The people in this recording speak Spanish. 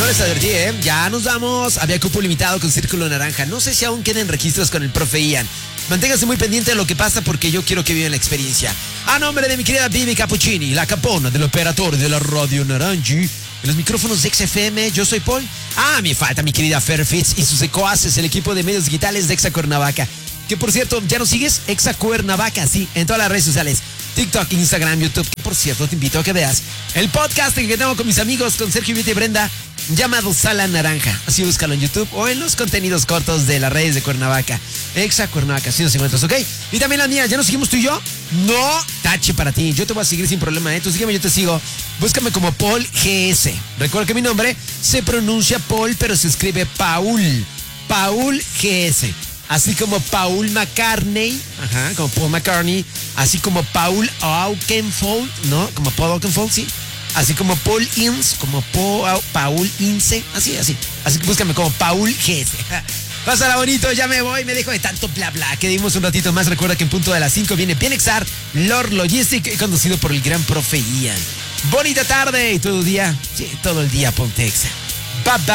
No les advertí, ¿eh? Ya nos vamos. Había cupo limitado con Círculo Naranja. No sé si aún queden registros con el profe Ian. Manténgase muy pendiente de lo que pasa porque yo quiero que vivan la experiencia. A nombre de mi querida Vivi Cappuccini, la capona del operador de la Radio Naranji, en los micrófonos de XFM, yo soy Paul. Me falta mi querida Fer Fitz y sus secuaces, el equipo de medios digitales de Exa Cuernavaca. Que por cierto, ¿ya nos sigues? Exa Cuernavaca, sí, en todas las redes sociales. TikTok, Instagram, YouTube. Que por cierto, te invito a que veas el podcast que tengo con mis amigos, con Sergio Vite y Brenda, llamado Sala Naranja. Así búscalo en YouTube o en los contenidos cortos de las redes de Cuernavaca. Exa Cuernavaca, así nos encuentras, ¿ok? Y también las mías, ¿ya nos seguimos tú y yo? No, tache para ti. Yo te voy a seguir sin problema, ¿eh? Tú sígueme, yo te sigo. Búscame como Paul GS. Recuerda que mi nombre se pronuncia Paul, pero se escribe Paul. Paul GS. Así como Paul McCartney, como Paul McCartney, así como Paul Oakenfold, ¿no? Como Paul Oakenfold, sí. Así como Paul Ince, como Paul Ince, así. Así que búscame como Paul GS. Pásala bonito, ya me voy, me dejo de tanto bla bla. Que dimos un ratito más. Recuerda que en punto de las 5 viene Bienexar, Lord Logistic, conducido por el gran profe Ian. Bonita tarde y todo el día, sí, todo el día, ponte Exa. Bye bye.